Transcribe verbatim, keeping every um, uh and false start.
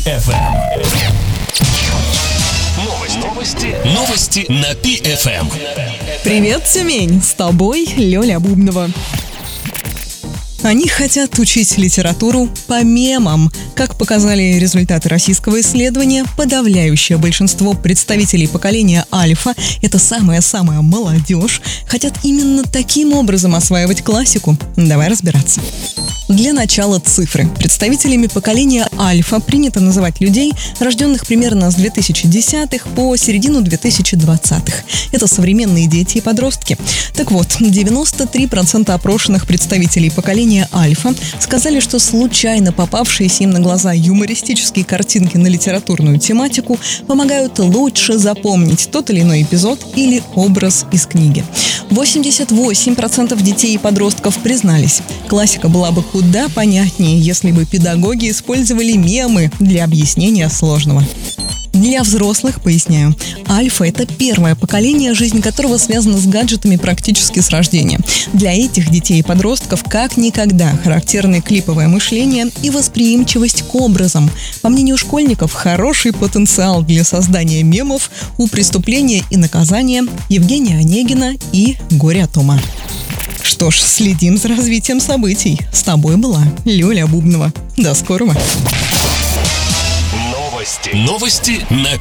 эф эм. Новости. Новости. Новости на Пи эф эм. Привет, Тюмень! С тобой Лёля Бубнова. Они хотят учить литературу по мемам. Как показали результаты российского исследования, подавляющее большинство представителей поколения Альфа, это самая-самая молодежь, хотят именно таким образом осваивать классику. Давай разбираться. Для начала цифры. Представителями поколения Альфа принято называть людей, рожденных примерно с две тысячи десятых по середину две тысячи двадцатых. Это современные дети и подростки. Так вот, девяносто три процента опрошенных представителей поколения Альфа сказали, что случайно попавшиеся им на глаза юмористические картинки на литературную тематику помогают лучше запомнить тот или иной эпизод или образ из книги. восемьдесят восемь процентов детей и подростков признались, классика была бы куда понятнее, если бы педагоги использовали мемы для объяснения сложного. Для взрослых, поясняю, Альфа – это первое поколение, жизнь которого связана с гаджетами практически с рождения. Для этих детей и подростков как никогда характерны клиповое мышление и восприимчивость к образам. По мнению школьников, хороший потенциал для создания мемов у «Преступления и наказания» Евгения Онегина и «Горе от ума». Что ж, следим за развитием событий. С тобой была Лёля Бубнова. До скорого. Новости. Новости на